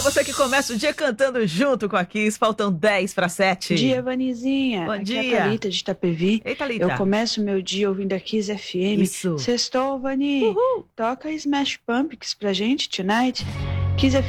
você que começa o dia cantando junto com a Kiss. Faltam 10 para 7. Bom dia, Vanizinha. Bom Aqui dia. é a Thalita de Itapevi. Ei, Thalita. Eu começo meu dia ouvindo a Kiss FM. Isso. Sextou, Vani. Uhul. Toca Smash Pumpkins pra gente, tonight. Kiss FM.